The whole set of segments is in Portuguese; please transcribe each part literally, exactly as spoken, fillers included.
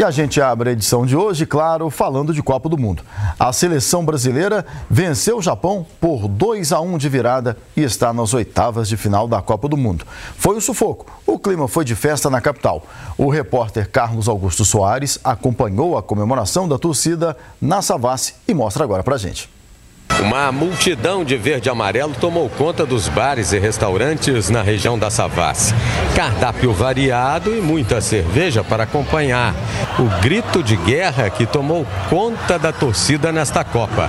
E a gente abre a edição de hoje, claro, falando de Copa do Mundo. A seleção brasileira venceu o Japão por dois a um de virada e está nas oitavas de final da Copa do Mundo. Foi um sufoco. O clima foi de festa na capital. O repórter Carlos Augusto Soares acompanhou a comemoração da torcida na Savassi e mostra agora pra gente. Uma multidão de verde e amarelo tomou conta dos bares e restaurantes na região da Savassi. Cardápio variado e muita cerveja para acompanhar o grito de guerra que tomou conta da torcida nesta Copa.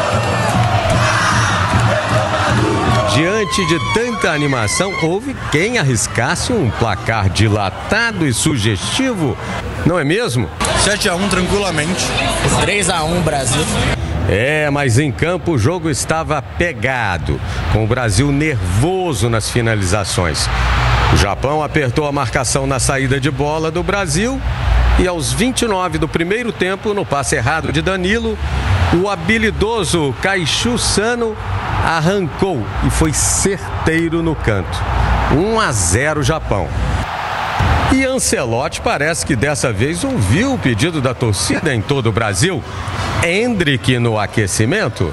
Diante de tanta animação, houve quem arriscasse um placar dilatado e sugestivo, não é mesmo? sete a um tranquilamente. três a um Brasil. É, mas em campo o jogo estava pegado, com o Brasil nervoso nas finalizações. O Japão apertou a marcação na saída de bola do Brasil e aos vinte e nove do primeiro tempo, no passe errado de Danilo, o habilidoso Kaishu Sano arrancou e foi certeiro no canto. um a zero Japão. E Ancelotti parece que dessa vez ouviu o pedido da torcida em todo o Brasil. Endrick no aquecimento.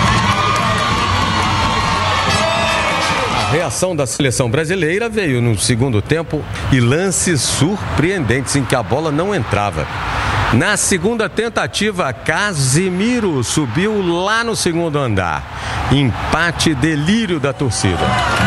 A reação da seleção brasileira veio no segundo tempo e lances surpreendentes em que a bola não entrava. Na segunda tentativa, Casimiro subiu lá no segundo andar. Empate e delírio da torcida.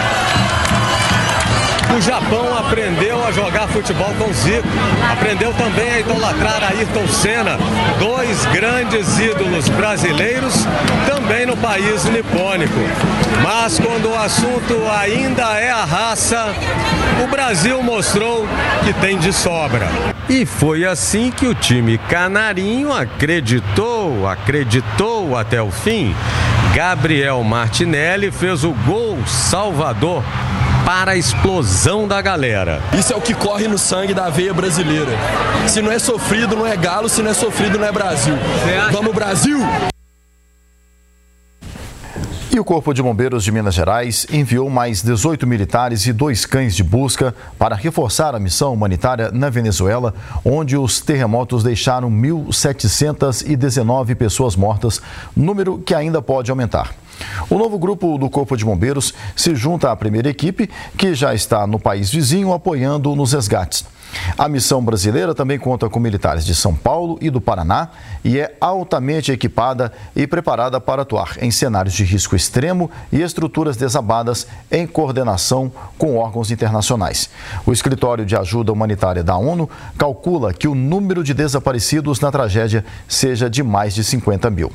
O Japão aprendeu a jogar futebol com Zico. Aprendeu também a idolatrar Ayrton Senna, dois grandes ídolos brasileiros, também no país nipônico. Mas quando o assunto ainda é a raça, o Brasil mostrou que tem de sobra. E foi assim que o time canarinho acreditou, acreditou até o fim. Gabriel Martinelli fez o gol salvador para a explosão da galera. Isso é o que corre no sangue da veia brasileira. Se não é sofrido, não é galo. Se não é sofrido, não é Brasil. Vamos, Brasil! E o Corpo de Bombeiros de Minas Gerais enviou mais dezoito militares e dois cães de busca para reforçar a missão humanitária na Venezuela, onde os terremotos deixaram mil setecentas e dezenove pessoas mortas, número que ainda pode aumentar. O novo grupo do Corpo de Bombeiros se junta à primeira equipe, que já está no país vizinho apoiando nos resgates. A missão brasileira também conta com militares de São Paulo e do Paraná e é altamente equipada e preparada para atuar em cenários de risco extremo e estruturas desabadas em coordenação com órgãos internacionais. O Escritório de Ajuda Humanitária da ONU calcula que o número de desaparecidos na tragédia seja de mais de cinquenta mil.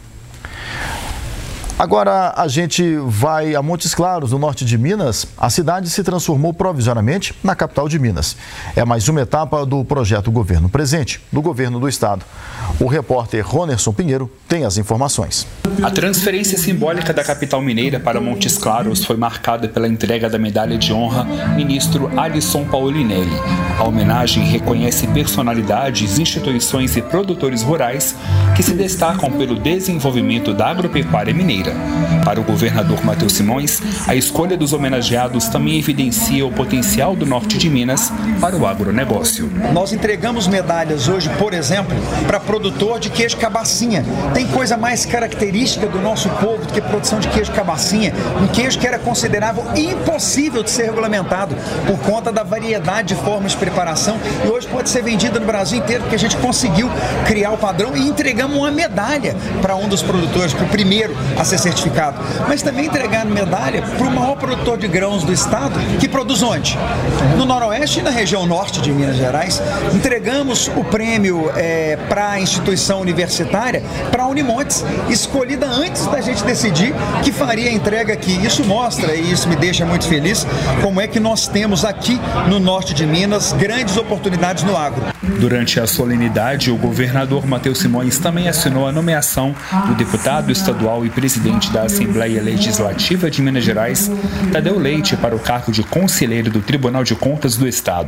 Agora a gente vai a Montes Claros, no norte de Minas. A cidade se transformou provisoriamente na capital de Minas. É mais uma etapa do projeto Governo Presente, do governo do estado. O repórter Ronerson Pinheiro tem as informações. A transferência simbólica da capital mineira para Montes Claros foi marcada pela entrega da medalha de honra ministro Alisson Paulinelli. A homenagem reconhece personalidades, instituições e produtores rurais que se destacam pelo desenvolvimento da agropecuária mineira. Para o governador Matheus Simões, a escolha dos homenageados também evidencia o potencial do norte de Minas para o agronegócio. Nós entregamos medalhas hoje, por exemplo, para produtor de queijo cabacinha. Tem coisa mais característica do nosso povo do que produção de queijo cabacinha. Um queijo que era considerável impossível de ser regulamentado por conta da variedade de formas de preparação e hoje pode ser vendido no Brasil inteiro porque a gente conseguiu criar o padrão e entregamos uma medalha para um dos produtores, para o primeiro a ser certificado, mas também entregar medalha para o maior produtor de grãos do estado, que produz onde? No noroeste e na região norte de Minas Gerais. Entregamos o prêmio é, para a instituição universitária, para a Unimontes, escolhida antes da gente decidir que faria a entrega aqui. Isso mostra, e isso me deixa muito feliz, como é que nós temos aqui no norte de Minas grandes oportunidades no agro. Durante a solenidade, o governador Matheus Simões também assinou a nomeação do deputado estadual e presidente da Assembleia Legislativa de Minas Gerais, Tadeu Leite, para o cargo de conselheiro do Tribunal de Contas do Estado.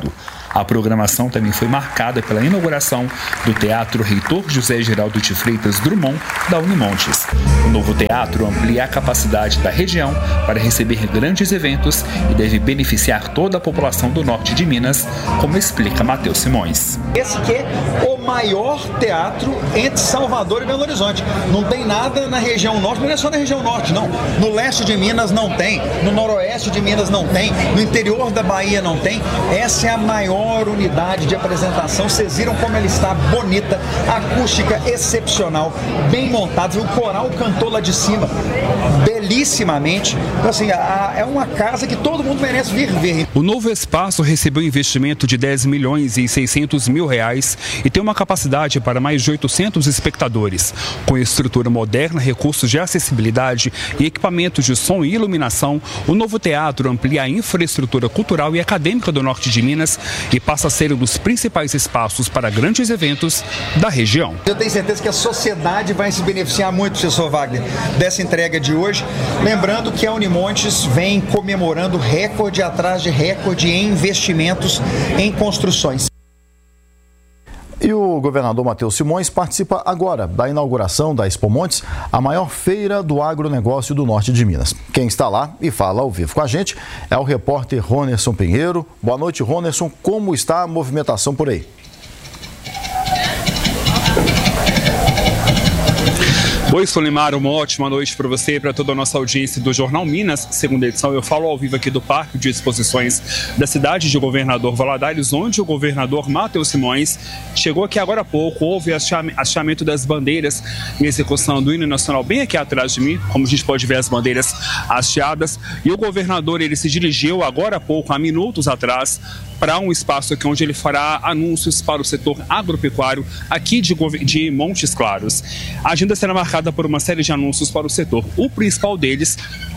A programação também foi marcada pela inauguração do Teatro Reitor José Geraldo de Freitas Drummond, da Unimontes. O novo teatro amplia a capacidade da região para receber grandes eventos e deve beneficiar toda a população do norte de Minas, como explica Matheus Simões. Esse que é o maior teatro entre Salvador e Belo Horizonte. Não tem nada na região norte, não é só na região norte, não. No leste de Minas não tem, no noroeste de Minas não tem, no interior da Bahia não tem. Essa é a maior unidade de apresentação. Vocês viram como ela está bonita, acústica excepcional, bem montada. O coral cantou lá de cima, belíssimamente. Então, assim, a, é uma casa que todo mundo merece vir ver. O novo espaço recebeu investimento de dez milhões e seiscentos mil reais e tem uma capacidade para mais de oitocentos espectadores. Com estrutura moderna, recursos de acessibilidade e equipamentos de som e iluminação, o novo teatro amplia a infraestrutura cultural e acadêmica do norte de Minas e passa a ser um dos principais espaços para grandes eventos da região. Eu tenho certeza que a sociedade vai se beneficiar muito, professor Wagner, dessa entrega de hoje. Lembrando que a Unimontes vem comemorando recorde atrás de recorde em investimentos em construções. E o governador Matheus Simões participa agora da inauguração da Expo Montes, a maior feira do agronegócio do norte de Minas. Quem está lá e fala ao vivo com a gente é o repórter Ronerson Pinheiro. Boa noite, Ronerson. Como está a movimentação por aí? Oi, Solimar, uma ótima noite para você e para toda a nossa audiência do Jornal Minas, segunda edição. Eu falo ao vivo aqui do Parque de Exposições da cidade de Governador Valadares, onde o governador Matheus Simões chegou aqui agora há pouco. Houve hasteamento das bandeiras em execução do hino nacional bem aqui atrás de mim, como a gente pode ver as bandeiras hasteadas. E o governador, ele se dirigiu agora há pouco, há minutos atrás, para um espaço aqui onde ele fará anúncios para o setor agropecuário aqui de, de Montes Claros. A agenda será marcada por uma série de anúncios para o setor. O principal deles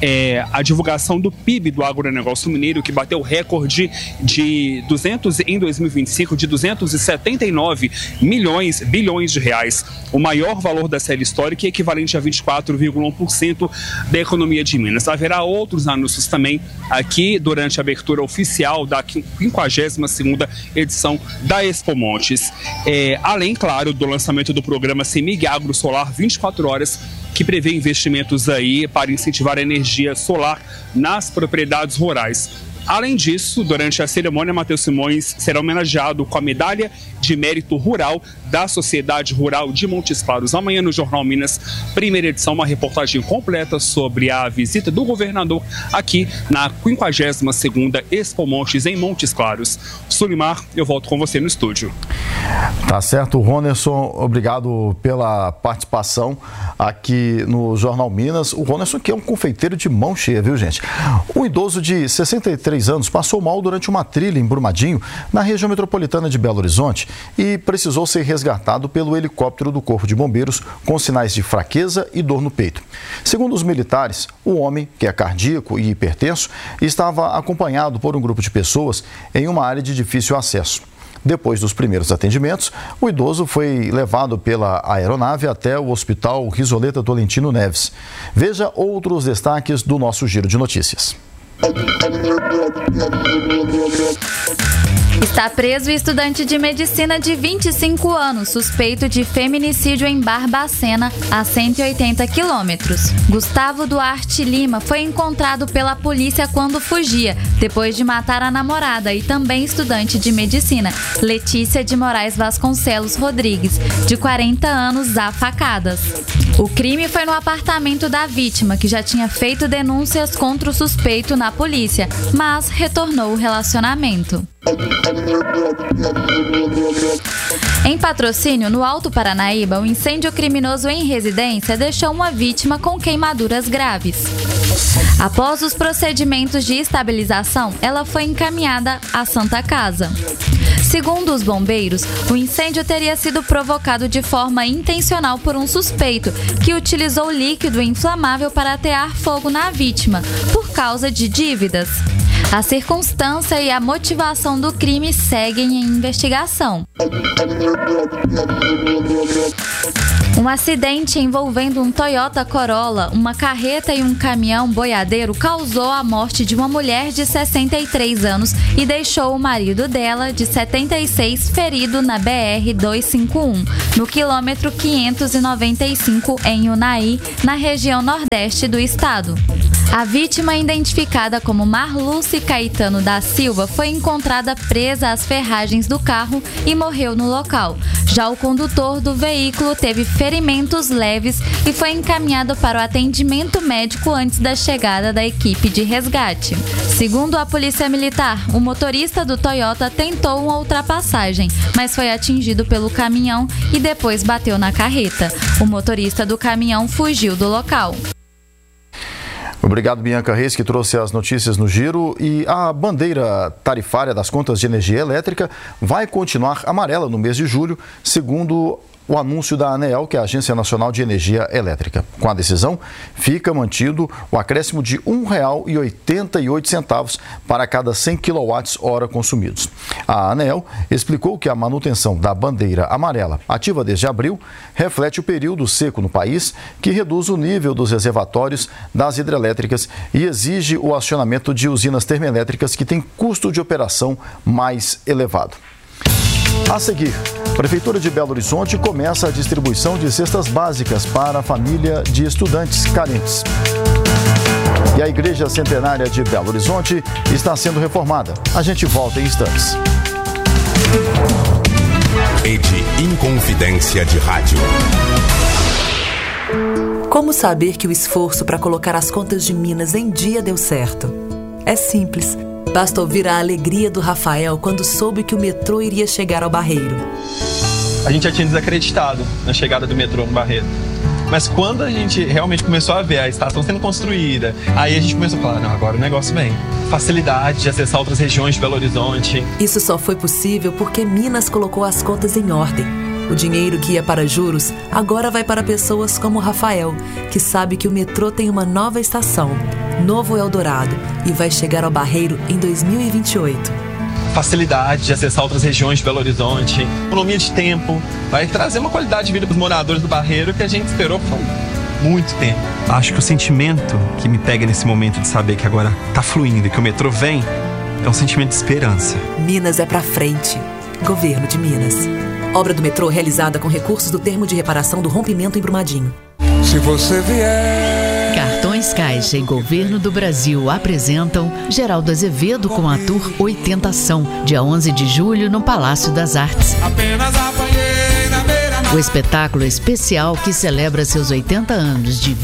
é a divulgação do P I B do agronegócio mineiro, que bateu recorde de duzentos em dois mil e vinte e cinco de duzentos e setenta e nove milhões, bilhões de reais, o maior valor da série histórica e equivalente a vinte e quatro vírgula um por cento da economia de Minas. Haverá outros anúncios também aqui durante a abertura oficial da quinquagésima segunda edição da Expo Montes. É, além, claro, do lançamento do programa CEMIG Agro Solar vinte e quatro horas, que prevê investimentos aí para incentivar a energia solar nas propriedades rurais. Além disso, durante a cerimônia, Matheus Simões será homenageado com a Medalha de Mérito Rural da Sociedade Rural de Montes Claros. Amanhã no Jornal Minas, primeira edição, uma reportagem completa sobre a visita do governador aqui na quinquagésima segunda Expo Montes em Montes Claros. Solimar, eu volto com você no estúdio. Tá certo, Ronerson, obrigado pela participação aqui no Jornal Minas. O Ronerson que é um confeiteiro de mão cheia, viu, gente? Um idoso de sessenta e três anos passou mal durante uma trilha em Brumadinho, na região metropolitana de Belo Horizonte, e precisou ser resgatado pelo helicóptero do Corpo de Bombeiros com sinais de fraqueza e dor no peito. Segundo os militares, o homem, que é cardíaco e hipertenso, estava acompanhado por um grupo de pessoas em uma área de difícil acesso. Depois dos primeiros atendimentos, o idoso foi levado pela aeronave até o Hospital Risoleta Tolentino Neves. Veja outros destaques do nosso Giro de Notícias. Está preso o estudante de medicina de vinte e cinco anos, suspeito de feminicídio em Barbacena, a cento e oitenta quilômetros. Gustavo Duarte Lima foi encontrado pela polícia quando fugia, depois de matar a namorada e também estudante de medicina, Letícia de Moraes Vasconcelos Rodrigues, de quarenta anos, a facadas. O crime foi no apartamento da vítima, que já tinha feito denúncias contra o suspeito na polícia, mas retornou o relacionamento. Em Patrocínio, no Alto Paranaíba, um incêndio criminoso em residência deixou uma vítima com queimaduras graves. Após os procedimentos de estabilização, ela foi encaminhada à Santa Casa. Segundo os bombeiros, o incêndio teria sido provocado de forma intencional por um suspeito que utilizou líquido inflamável para atear fogo na vítima, por causa de dívidas. A circunstância e a motivação do crime seguem em investigação. Um acidente envolvendo um Toyota Corolla, uma carreta e um caminhão boiadeiro causou a morte de uma mulher de sessenta e três anos e deixou o marido dela, de setenta e seis, ferido na B R duzentos e cinquenta e um, no quilômetro quinhentos e noventa e cinco, em Unai, na região nordeste do estado. A vítima, identificada como Marluce Caetano da Silva, foi encontrada presa às ferragens do carro e morreu no local. Já o condutor do veículo teve ferimentos leves e foi encaminhado para o atendimento médico antes da chegada da equipe de resgate. Segundo a Polícia Militar, o motorista do Toyota tentou uma ultrapassagem, mas foi atingido pelo caminhão e depois bateu na carreta. O motorista do caminhão fugiu do local. Obrigado, Bianca Reis, que trouxe as notícias no Giro. E a bandeira tarifária das contas de energia elétrica vai continuar amarela no mês de julho, segundo o anúncio da ANEEL, que é a Agência Nacional de Energia Elétrica. Com a decisão, fica mantido o acréscimo de um real e oitenta e oito centavos para cada cem quilowatts-hora consumidos. A ANEEL explicou que a manutenção da bandeira amarela, ativa desde abril, reflete o período seco no país, que reduz o nível dos reservatórios das hidrelétricas e exige o acionamento de usinas termoelétricas que têm custo de operação mais elevado. A seguir, a Prefeitura de Belo Horizonte começa a distribuição de cestas básicas para a família de estudantes carentes. E a Igreja Centenária de Belo Horizonte está sendo reformada. A gente volta em instantes. Rede Inconfidência de Rádio. Como saber que o esforço para colocar as contas de Minas em dia deu certo? É simples. Basta ouvir a alegria do Rafael quando soube que o metrô iria chegar ao Barreiro. A gente já tinha desacreditado na chegada do metrô no Barreiro. Mas quando a gente realmente começou a ver a estação sendo construída, aí a gente começou a falar, não, agora o negócio vem. Facilidade de acessar outras regiões de Belo Horizonte. Isso só foi possível porque Minas colocou as contas em ordem. O dinheiro que ia para juros agora vai para pessoas como o Rafael, que sabe que o metrô tem uma nova estação, Novo Eldorado, e vai chegar ao Barreiro em dois mil e vinte e oito. Facilidade de acessar outras regiões de Belo Horizonte, economia de tempo, vai trazer uma qualidade de vida para os moradores do Barreiro que a gente esperou por muito tempo. Acho que o sentimento que me pega nesse momento de saber que agora está fluindo e que o metrô vem é um sentimento de esperança. Minas é pra frente. Governo de Minas. Obra do metrô realizada com recursos do termo de reparação do rompimento em Brumadinho. Se você vier... Cartões Caixa e Governo do Brasil apresentam Geraldo Azevedo com a Tour Oitentação, dia onze de julho no Palácio das Artes. Apenas apanhei na beira-mar. O espetáculo especial que celebra seus oitenta anos de